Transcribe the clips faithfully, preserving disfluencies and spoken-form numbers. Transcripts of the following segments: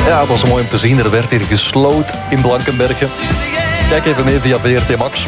Ja, het was mooi om te zien. Er werd hier gesloot in Blankenberge. Kijk even mee via B R T Max.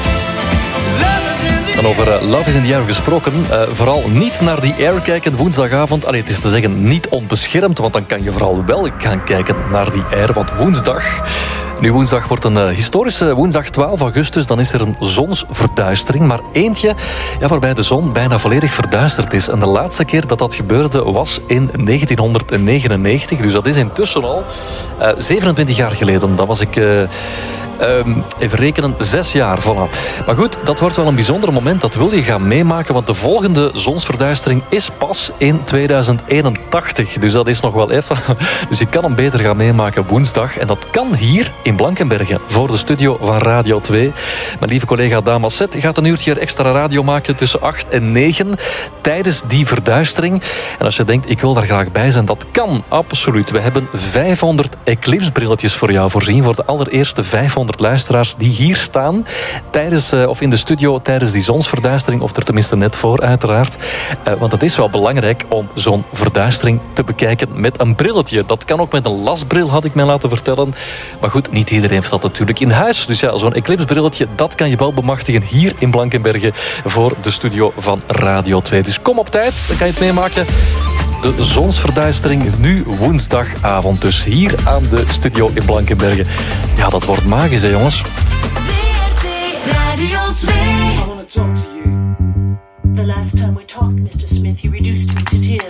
En over uh, Love is in the Air gesproken. Uh, vooral niet naar die Air kijken woensdagavond. Allee, het is te zeggen niet onbeschermd, want dan kan je vooral wel gaan kijken naar die Air. Want woensdag... Nu, woensdag wordt een uh, historische woensdag twaalf augustus. Dan is er een zonsverduistering. Maar eentje ja, waarbij de zon bijna volledig verduisterd is. En de laatste keer dat dat gebeurde was in negentienhonderdnegenennegentig. Dus dat is intussen al uh, zevenentwintig jaar geleden. Dat was ik... Uh, Um, even rekenen, zes jaar, voilà. Maar goed, dat wordt wel een bijzonder moment. Dat wil je gaan meemaken, want de volgende zonsverduistering is pas in tweeduizend eenentachtig. Dus dat is nog wel even. Dus je kan hem beter gaan meemaken woensdag. En dat kan hier in Blankenberge, voor de studio van Radio twee. Mijn lieve collega Daan Masset gaat een uurtje extra radio maken tussen acht en negen tijdens die verduistering. En als je denkt, ik wil daar graag bij zijn, dat kan absoluut. We hebben vijfhonderd eclipsebrilletjes voor jou voorzien, voor de allereerste vijfhonderd luisteraars die hier staan tijdens, uh, of in de studio tijdens die zonsverduistering, of er tenminste net voor uiteraard. Uh, want het is wel belangrijk om zo'n verduistering te bekijken met een brilletje. Dat kan ook met een lasbril, had ik mij laten vertellen. Maar goed, niet iedereen heeft dat natuurlijk in huis. Dus ja, zo'n eclipsbrilletje, dat kan je wel bemachtigen hier in Blankenberge voor de studio van Radio twee. Dus kom op tijd, dan kan je het meemaken. De zonsverduistering nu woensdagavond. Dus hier aan de studio in Blankenberge. Ja, dat wordt magisch, hè, jongens. B R T Radio twee. I want to talk to you. The last time we talked, mister Smith, you reduced me to tears.